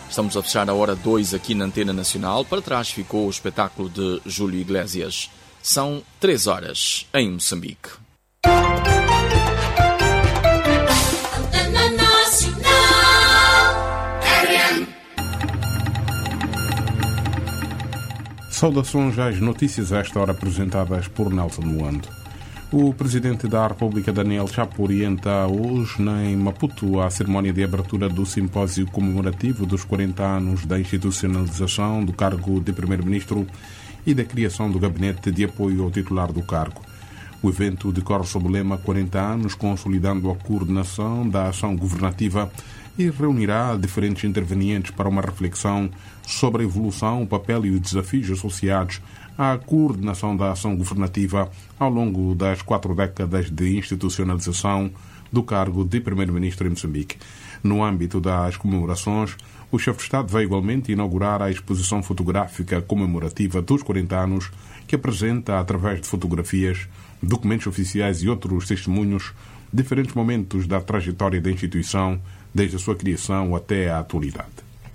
Estamos a fechar a hora 2 aqui na Antena Nacional. Para trás ficou o espetáculo de Júlio Iglesias. São 3 horas em Moçambique. Saudações às notícias a esta hora apresentadas por Nelson Luando. O Presidente da República, Daniel Chapo, orienta hoje em Maputo a cerimónia de abertura do simpósio comemorativo dos 40 anos da institucionalização do cargo de Primeiro-Ministro e da criação do gabinete de apoio ao titular do cargo. O evento decorre sob o lema 40 anos, consolidando a coordenação da ação governativa e reunirá diferentes intervenientes para uma reflexão sobre a evolução, o papel e os desafios associados à coordenação da ação governativa ao longo das 4 décadas de institucionalização do cargo de Primeiro-Ministro em Moçambique. No âmbito das comemorações, o chefe de Estado vai igualmente inaugurar a exposição fotográfica comemorativa dos 40 anos, que apresenta, através de fotografias, documentos oficiais e outros testemunhos, diferentes momentos da trajetória da instituição, desde a sua criação até à atualidade.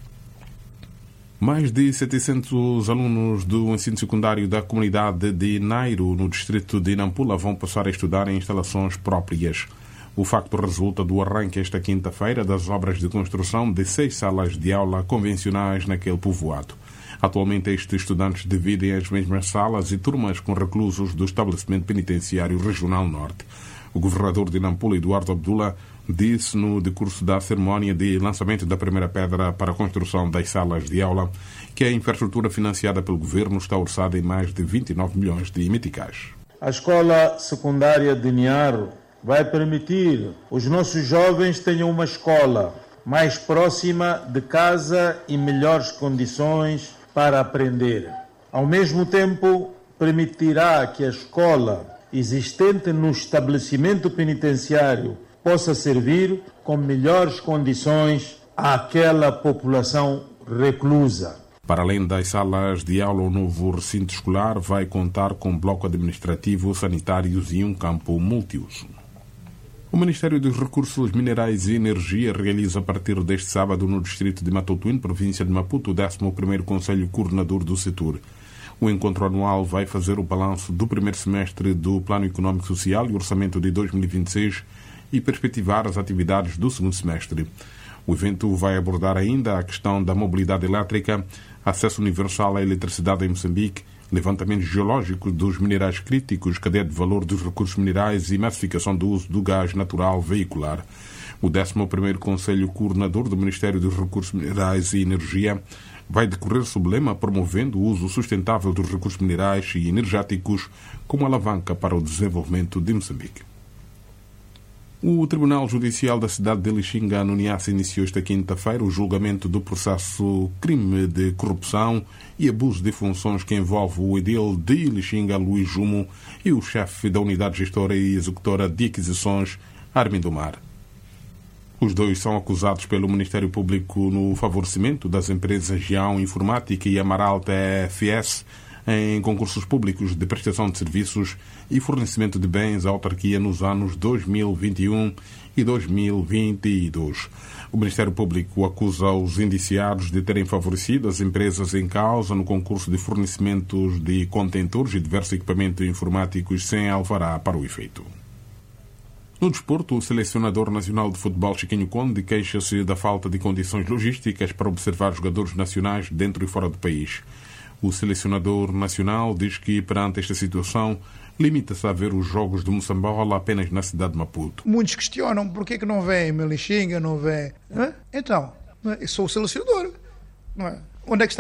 Mais de 700 alunos do ensino secundário da comunidade de Nairo, no distrito de Nampula, vão passar a estudar em instalações próprias. O facto resulta do arranque esta quinta-feira das obras de construção de 6 salas de aula convencionais naquele povoado. Atualmente, estes estudantes dividem as mesmas salas e turmas com reclusos do estabelecimento penitenciário regional norte. O governador de Nampula, Eduardo Abdullah, disse no decurso da cerimónia de lançamento da primeira pedra para a construção das salas de aula que a infraestrutura financiada pelo governo está orçada em mais de 29 milhões de meticais. A escola secundária de Niaro vai permitir os nossos jovens tenham uma escola mais próxima de casa e melhores condições para aprender. Ao mesmo tempo, permitirá que a escola existente no estabelecimento penitenciário possa servir com melhores condições àquela população reclusa. Para além das salas de aula, o novo recinto escolar vai contar com bloco administrativo, sanitários e um campo multiuso. O Ministério dos Recursos Minerais e Energia realiza a partir deste sábado no distrito de Matotuíne, província de Maputo, o 11º Conselho Coordenador do setor. O encontro anual vai fazer o balanço do primeiro semestre do Plano Económico Social e Orçamento de 2026 e perspectivar as atividades do segundo semestre. O evento vai abordar ainda a questão da mobilidade elétrica, acesso universal à eletricidade em Moçambique, levantamento geológico dos minerais críticos, cadeia de valor dos recursos minerais e massificação do uso do gás natural veicular. O 11º Conselho Coordenador do Ministério dos Recursos Minerais e Energia vai decorrer sob o lema promovendo o uso sustentável dos recursos minerais e energéticos como alavanca para o desenvolvimento de Moçambique. O Tribunal Judicial da cidade de Lixinga, no Niassa, iniciou esta quinta-feira o julgamento do processo crime de corrupção e abuso de funções que envolve o edil de Lixinga, Luís Jumo, e o chefe da unidade gestora e executora de aquisições, Armindo Mar. Os dois são acusados pelo Ministério Público no favorecimento das empresas Geão Informática e Amaral TFS em concursos públicos de prestação de serviços e fornecimento de bens à autarquia nos anos 2021 e 2022. O Ministério Público acusa os indiciados de terem favorecido as empresas em causa no concurso de fornecimentos de contentores e diversos equipamentos informáticos sem alvará para o efeito. No desporto, o selecionador nacional de futebol Chiquinho Conde queixa-se da falta de condições logísticas para observar jogadores nacionais dentro e fora do país. O selecionador nacional diz que, perante esta situação, limita-se a ver os jogos de Moçambola apenas na cidade de Maputo. Muitos questionam por que não vem em Lixinga, não vem... Então, eu sou o selecionador. Não é? Onde é que